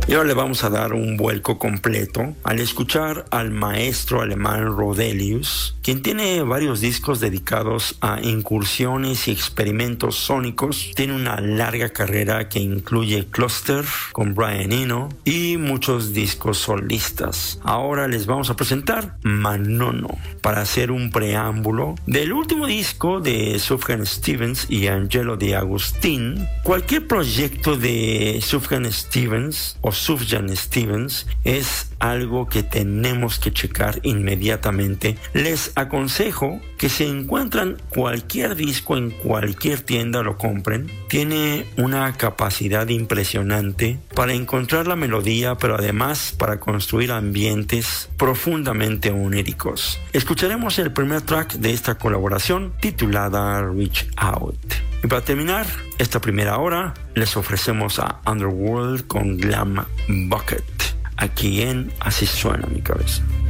Y ahora le vamos a dar un vuelco completo al escuchar al maestro alemán Rodelius, quien tiene varios discos dedicados a incursiones y experimentos sónicos. Tiene una larga carrera que incluye Cluster con Brian Eno y muchos discos solistas. Ahora les vamos a presentar Manono para hacer un preámbulo del último disco de Sufjan Stevens y Angelo De Agustin. Cualquier proyecto de Sufjan Stevens es algo que tenemos que checar inmediatamente. Les aconsejo que si encuentran cualquier disco en cualquier tienda lo compren. Tiene una capacidad impresionante para encontrar la melodía, pero además para construir ambientes profundamente oníricos. Escucharemos el primer track de esta colaboración titulada Reach Out. Y para terminar esta primera hora, les ofrecemos a Underworld con Glam Bucket, aquí en Así Suena Mi Cabeza.